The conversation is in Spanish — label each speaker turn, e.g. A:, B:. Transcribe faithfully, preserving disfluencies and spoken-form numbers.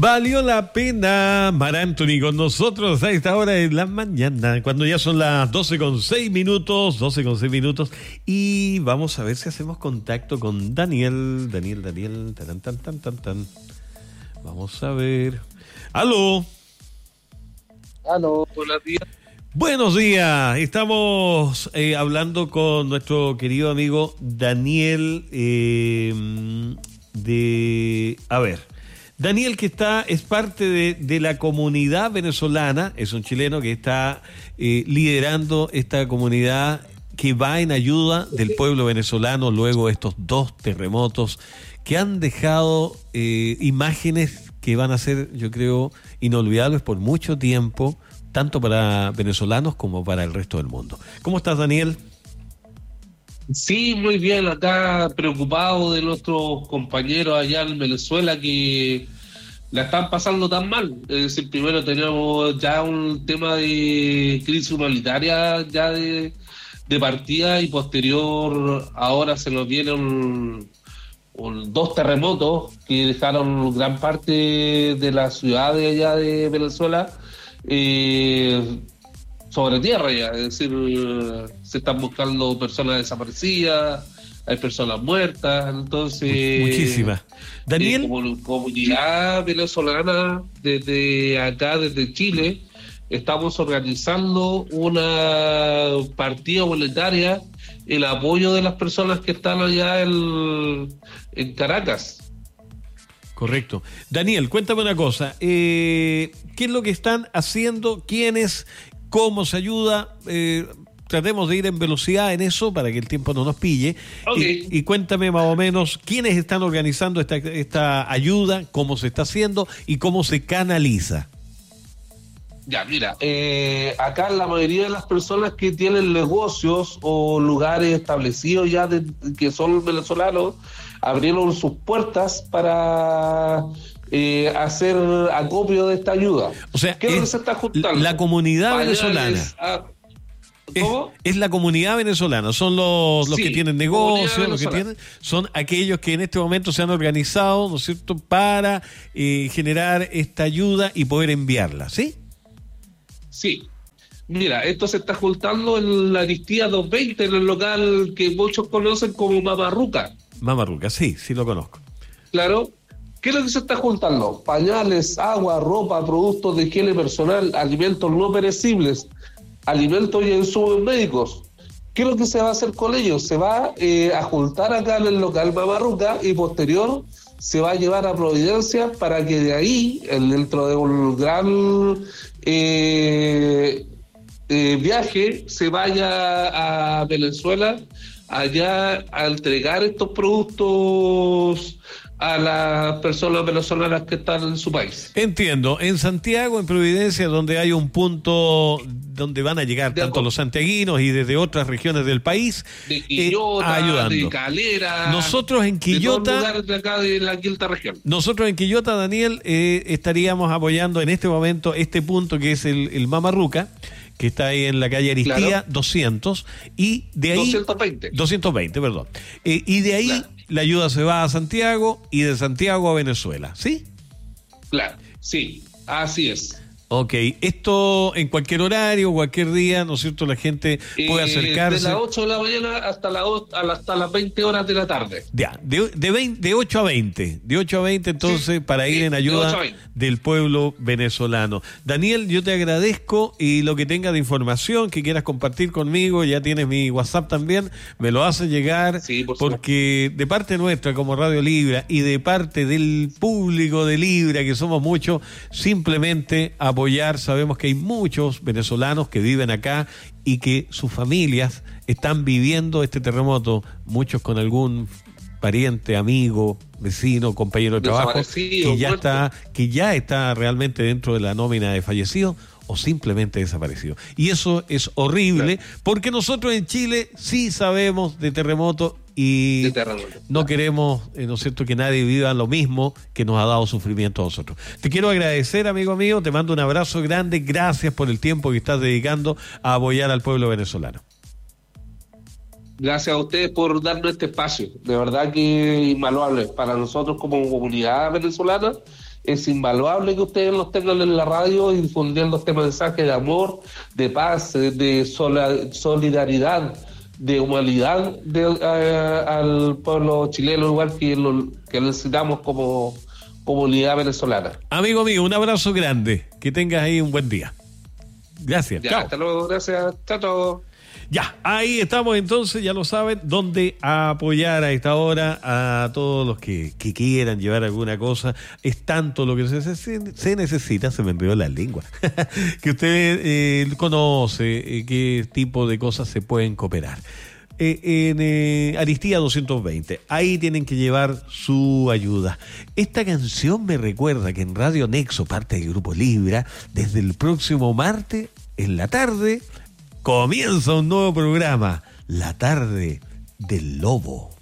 A: Valió la pena, Mar Anthony, con nosotros a esta hora de la mañana, cuando ya son las doce con seis minutos, doce con seis minutos, y vamos a ver si hacemos contacto con Daniel, Daniel, Daniel, tan, tan, tan, tan, tan. Vamos a ver. ¡Aló!
B: ¡Aló! Buenos días.
A: Buenos días, estamos eh, hablando con nuestro querido amigo Daniel eh, de... A ver... Daniel, que está, es parte de, de la comunidad venezolana, es un chileno que está eh, liderando esta comunidad que va en ayuda del pueblo venezolano luego de estos dos terremotos que han dejado eh, imágenes que van a ser, yo creo, inolvidables por mucho tiempo, tanto para venezolanos como para el resto del mundo. ¿Cómo estás, Daniel?
B: Sí, muy bien, acá preocupado de nuestros compañeros allá en Venezuela que la están pasando tan mal. Es decir, primero tenemos ya un tema de crisis humanitaria ya de, de partida y posterior ahora se nos vienen un, dos terremotos que dejaron gran parte de la ciudad de allá de Venezuela eh, sobre tierra ya, es decir, se están buscando personas desaparecidas, hay personas muertas, entonces...
A: Muchísimas. Daniel...
B: Eh, como comunidad venezolana, desde acá, desde Chile, estamos organizando una partida monetaria en apoyo de las personas que están allá en, en Caracas.
A: Correcto. Daniel, cuéntame una cosa, eh, ¿qué es lo que están haciendo? ¿Quiénes? ¿Cómo se ayuda? Eh, tratemos de ir en velocidad en eso para que el tiempo no nos pille.
B: Okay.
A: Y, y cuéntame más o menos quiénes están organizando esta, esta ayuda, cómo se está haciendo y cómo se canaliza.
B: Ya, mira, eh, acá la mayoría de las personas que tienen negocios o lugares establecidos ya de, que son venezolanos, abrieron sus puertas para... Eh, hacer acopio de esta ayuda.
A: O sea,
B: ¿qué es lo que se está juntando?
A: La comunidad
B: Pañales,
A: venezolana.
B: A...
A: ¿Cómo? Es, es la comunidad venezolana, son los, los
B: sí,
A: que tienen negocios, los que tienen, son aquellos que en este momento se han organizado, ¿no es cierto?, para eh, generar esta ayuda y poder enviarla, ¿sí?
B: Sí. Mira, esto se está juntando en la Aristía doscientos veinte, en el local que muchos conocen como Mamarruca.
A: Mamarruca, sí, sí lo conozco.
B: Claro. ¿Qué es lo que se está juntando? Pañales, agua, ropa, productos de higiene personal, alimentos no perecibles, alimentos y insumos médicos. ¿Qué es lo que se va a hacer con ellos? Se va eh, a juntar acá en el local Mamarruca y posterior se va a llevar a Providencia para que de ahí, dentro de un gran eh, eh, viaje, se vaya a Venezuela allá a entregar estos productos a las personas venezolanas que están en su país.
A: Entiendo. En Santiago, en Providencia, donde hay un punto donde van a llegar de tanto acuerdo. Los santiaguinos y desde otras regiones del país,
B: de Quillota,
A: eh, ayudando.
B: De Calera,
A: nosotros en Quillota,
B: de lugares de acá de la quinta región.
A: Nosotros en Quillota, Daniel, eh, estaríamos apoyando en este momento este punto que es el, el Mamarruca, que está ahí en la calle Aristía, claro. doscientos, y de ahí...
B: doscientos veinte.
A: doscientos veinte, perdón. Eh, y de ahí claro. la ayuda se va a Santiago y de Santiago a Venezuela, ¿sí?
B: Claro, sí, así es.
A: Ok, esto en cualquier horario, cualquier día, ¿no es cierto? La gente puede
B: eh,
A: acercarse.
B: De las ocho de la mañana hasta, la, hasta las veinte horas de la tarde.
A: Ya, de, de, veinte, de ocho a veinte. De ocho a veinte, entonces, sí, para ir sí, en ayuda de del pueblo venezolano. Daniel, yo te agradezco y lo que tengas de información que quieras compartir conmigo, ya tienes mi WhatsApp también, me lo haces llegar,
B: sí, por
A: porque supuesto. De parte nuestra como Radio Libra y de parte del público de Libra, que somos muchos, simplemente apoyar. Sabemos que hay muchos venezolanos que viven acá y que sus familias están viviendo este terremoto, muchos con algún pariente, amigo, vecino, compañero de trabajo que ya está, que ya está realmente dentro de la nómina de fallecidos o simplemente desaparecido. Y eso es horrible, claro. Porque nosotros en Chile sí sabemos de terremotos y
B: de terremoto.
A: No queremos, eh, ¿no es cierto?, que nadie viva lo mismo que nos ha dado sufrimiento a nosotros. Te quiero agradecer, amigo mío, te mando un abrazo grande, gracias por el tiempo que estás dedicando a apoyar al pueblo venezolano.
B: Gracias a ustedes por darnos este espacio, de verdad que invaluable para nosotros como comunidad venezolana es invaluable que ustedes los tengan en la radio difundiendo este mensaje de amor, de paz, de solidaridad, de humanidad de, uh, al pueblo chileno, igual que lo que necesitamos como comunidad venezolana.
A: Amigo mío, un abrazo grande, que tengas ahí un buen día. Gracias.
B: Ya,
A: chao.
B: Hasta luego, gracias. Chao, chao.
A: Ya, ahí estamos entonces, ya lo saben, donde apoyar a esta hora a todos los que, que quieran llevar alguna cosa. Es tanto lo que se, se, se necesita, se me enredó la lengua, que usted eh, conoce eh, qué tipo de cosas se pueden cooperar. Eh, en eh, Aristía doscientos veinte, ahí tienen que llevar su ayuda. Esta canción me recuerda que en Radio Nexo, parte del Grupo Libra, desde el próximo martes en la tarde comienza un nuevo programa, La Tarde del Lobo.